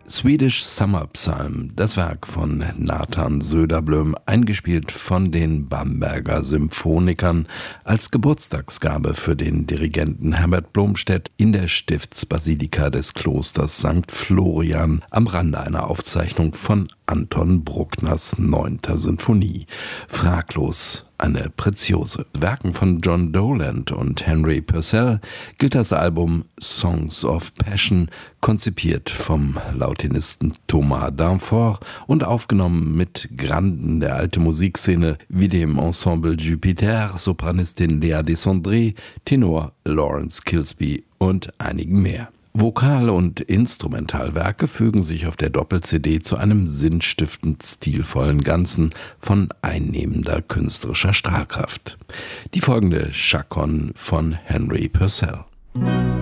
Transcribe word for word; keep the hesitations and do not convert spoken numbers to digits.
Swedish Summer Psalm, das Werk von Nathan Söderblom, eingespielt von den Bamberger Symphonikern als Geburtstagsgabe für den Dirigenten Herbert Blomstedt in der Stiftsbasilika des Klosters Sankt Florian am Rande einer Aufzeichnung von Anton Bruckners neunter Sinfonie. Fraglos eine Preziose. Werken von John Dowland und Henry Purcell gilt das Album Songs of Passion, konzipiert vom Lautinisten Thomas Danforth und aufgenommen mit Granden der alten Musikszene wie dem Ensemble Jupiter, Sopranistin Lea Desandré, Tenor Lawrence Kilsby und einigen mehr. Vokal- und Instrumentalwerke fügen sich auf der Doppel-C D zu einem sinnstiftend stilvollen Ganzen von einnehmender künstlerischer Strahlkraft. Die folgende Chaconne von Henry Purcell.